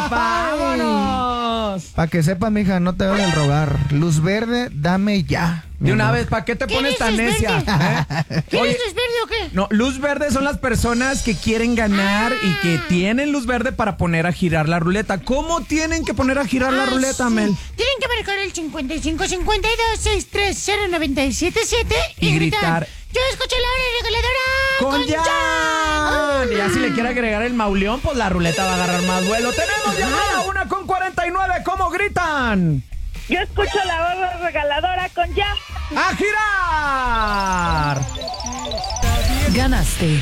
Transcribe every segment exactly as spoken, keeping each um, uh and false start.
¡Vámonos! Para que sepas, mija, no te doy el rogar. Luz verde, dame ya. De una vez, ¿para qué te pones tan necia? ¿Eh? ¿Quieres luz verde o qué? No, luz verde son las personas que quieren ganar ah. y que tienen luz verde para poner a girar la ruleta. ¿Cómo tienen que poner a girar ah, la ruleta, sí. Mel? Tienen que marcar el cincuenta y cinco cincuenta y dos sesenta y tres cero nueve siete siete y, y gritar, gritar: yo escucho la hora regaladora con, con Jan. Y así le quiere agregar el mauleón, pues la ruleta va a agarrar más vuelo. Tenemos llamada una con cuarenta y nueve. ¿Cómo gritan? Yo escucho la hora regaladora con Jan. ¡A girar! Ganaste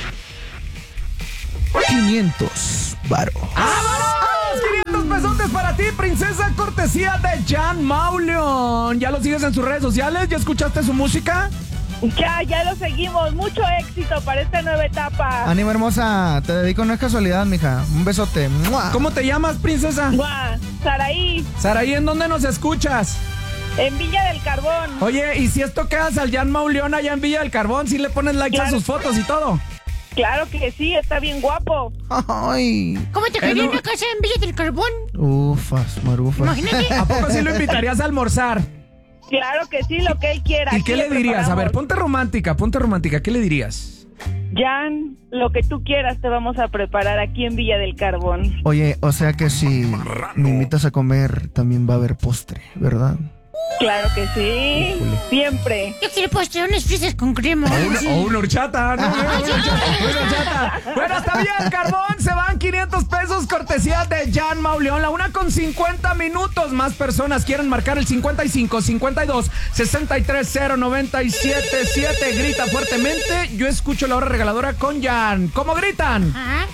quinientos varos. ¡Vámonos! quinientos pesotes para ti, princesa, cortesía de Jan Mauleón. ¿Ya lo sigues en sus redes sociales? ¿Ya escuchaste su música? Ya, ya lo seguimos. Mucho éxito para esta nueva etapa. Ánimo, hermosa. Te dedico, no es casualidad, mija. Un besote. ¡Mua! ¿Cómo te llamas, princesa? ¡Mua! Saraí. Saraí, ¿en dónde nos escuchas? En Villa del Carbón. Oye, ¿y si esto quedas al Jan Mauleón allá en Villa del Carbón? ¿Sí le pones like claro. a sus fotos y todo? Claro que sí, está bien guapo. Ay. ¿Cómo te quería una casa en Villa del Carbón? Ufas, marufas. Imagínate. ¿A poco sí lo invitarías a almorzar? Claro que sí, lo que él quiera. ¿Y qué le, le dirías? A ver, ponte romántica, ponte romántica. ¿Qué le dirías? Jan, lo que tú quieras te vamos a preparar aquí en Villa del Carbón. Oye, o sea que si me invitas a comer, también va a haber postre, ¿verdad? Claro que sí, Híjole. Siempre. Yo quiero postre, unas fresas con crema. O una, o una horchata, ¿no? Una horchata. Bueno, está bien, Carbón, se van quinientos pesos cortesía de Jan Mauleón. La una con cincuenta minutos. Más personas quieren marcar el cincuenta y cinco cincuenta y dos sesenta y tres cero noventa y siete siete. Grita fuertemente. Yo escucho la hora regaladora con Jan. ¿Cómo gritan? Ajá.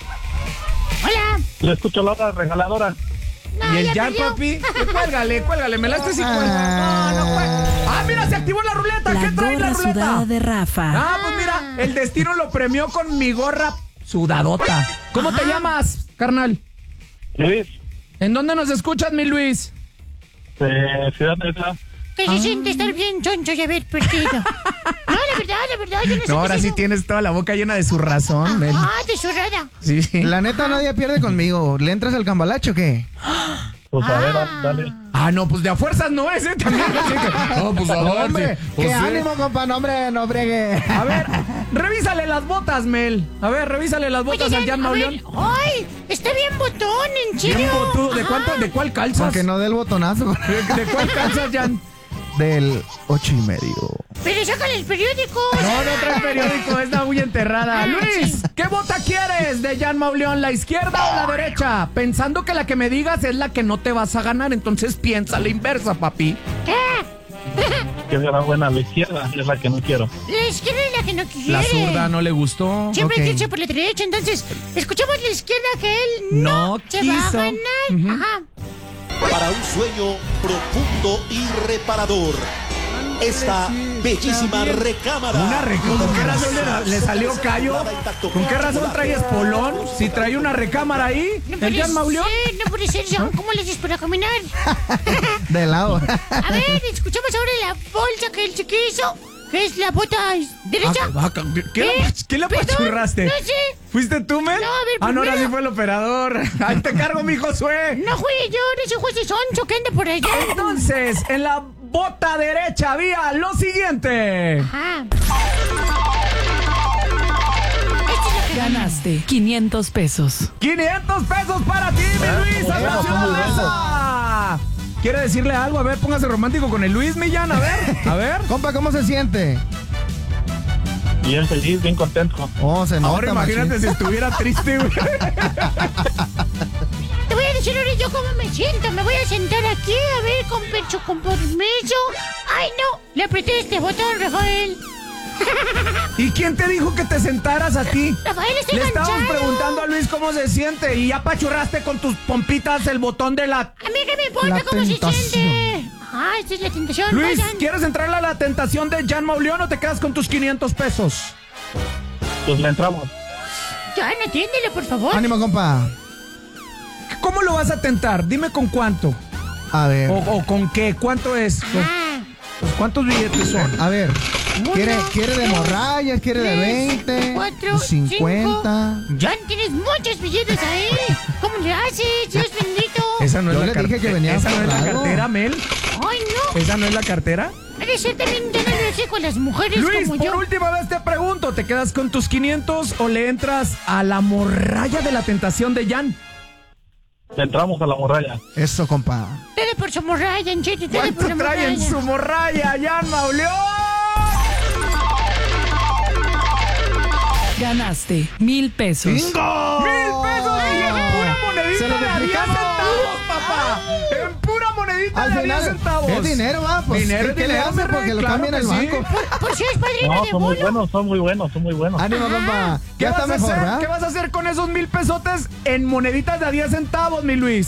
Hola. Le escucho la hora regaladora. No, ¿Y el Jan, papi? Cuélgale, cuélgale, me la esté cincuenta. No, no cuelga. Ah, mira, se activó la ruleta. La ¿Qué trae la gorra ruleta? Sudada de Rafa. Ah, pues mira, el destino lo premió con mi gorra sudadota. ¿Cómo Ajá. te llamas, carnal? Luis. ¿En dónde nos escuchas, mi Luis? De Ciudad Neza. Que se ah. siente estar bien choncho y haber perdido. No, la verdad, la verdad, yo no sé. No, ahora sí tienes toda la boca llena de su razón, Mel. Ah, de su rada. Sí, sí. La neta, nadie pierde conmigo. ¿Le entras al cambalacho o qué? Pues a ah. ver, dale. Ah, no, pues de a fuerzas no es, ¿eh? También. No, pues a ver, hombre, sí. ¡Qué pues ánimo, sí. compa! No, hombre, no bregue. A ver, revísale las botas, Mel. A ver, revísale las botas al Jan Mauleón. ¡Ay! Está bien botón, en serio. Bien botón. ¿De cuánto, de cuál calzas? Aunque no dé el botonazo. ¿De, de cuál calzas, Jan? Del ocho y medio. Pero sácale el periódico. No, no trae periódico, está muy enterrada. Ah, Luis, sí. ¿Qué bota quieres de Jan Mauleón? ¿La izquierda o la derecha? Pensando que la que me digas es la que no te vas a ganar, entonces piensa la inversa, papi. ¿Qué? Que será buena, la izquierda es la que no quiero. La izquierda es la que no quiere. La zurda no le gustó. Siempre okay. hay que irse por la derecha, entonces escuchamos la izquierda que él no, no se quiso. va a ganar. Uh-huh. Ajá. Para un sueño profundo y reparador. Esta bellísima recámara. Una recámara. ¿Con qué razón le, le salió callo? ¿Con qué razón trae espolón? Si trae una recámara ahí, no el Jan Mauleón. No puede ser, Jan. ¿Cómo le dices para caminar? De lado. A ver, escuchamos ahora la bolsa que él se quiso. ¿Qué es la bota derecha? Ah, ¿Qué, ¿Qué, la, ¿qué la pachurraste? No sé. ¿Fuiste tú, Mel? No, a ver, Ah, no, primero. ahora sí fue el operador. Ahí te cargo, mi Josué. No fui yo, ese juez de soncho que anda por allá. Entonces, en la bota derecha había lo siguiente. Ajá. Ganaste quinientos pesos. quinientos pesos para ti, mi Luis, a la Ciudad Neza. ¿Quiere decirle algo? A ver, póngase romántico con el Luis, Millán. A ver, a ver. Compa, ¿cómo se siente? Bien feliz, bien contento. Oh, se nota. Ahora imagínate machín. si estuviera triste, güey. Te voy a decir ahora yo cómo me siento. Me voy a sentar aquí, a ver, con pecho, con permiso. ¡Ay, no! Le apreté este botón, Rafael. ¿Y quién te dijo que te sentaras a ti? Rafael, estoy Le estábamos enganchado. preguntando a Luis cómo se siente y ya apachurraste con tus pompitas el botón de la... A mí que me importa La cómo tentación. se siente. Ah, esta es la tentación. Luis, vayan. ¿quieres entrarle a la tentación de Jan Mauleón o te quedas con tus quinientos pesos? Pues le entramos. Jan, atiéndele, por favor. Ánimo, compa. ¿Cómo lo vas a tentar? Dime con cuánto. A ver. O, o con qué. ¿Cuánto es? Ah, Pues, ¿cuántos billetes son? A ver. Uno, ¿Quiere, quiere de dos, morrayas? ¿Quiere de tres, veinte? cuatro, cincuenta. cinco. Jan, tienes muchos billetes ahí. ¿Cómo le haces? Dios mío. esa no Yo es la le dije car- que venía Esa no es la forrado. cartera, Mel. Ay, no. Esa no es la cartera. Eres ser también tener con las mujeres Luis, como por yo. última vez te pregunto, ¿te quedas con tus quinientos o le entras a la morralla de la tentación de Jan? Le entramos a la morralla. Eso, compa. Dale por su morralla, en serio, dale por ¿Cuánto la trae en morralla. su morralla, Jan Mauleón? Ganaste mil pesos. ¡Bingo! ¡Mil pesos! Y en pura Se monedita lo de a diez duplicamos. centavos, papá. En pura monedita Al de a final, diez centavos. es dinero, va. Pues, Dinero ¿qué, es qué le dinero, hace? mi rey, Porque lo claro cambian que al sí. banco. Por, por si es padrino No, de son muy bono. buenos, son muy buenos, son muy buenos. Ánimo, compa. ¿Qué Ya vas está a mejor, hacer? ¿verdad? ¿Qué vas a hacer con esos mil pesotes en moneditas de a diez centavos, mi Luis?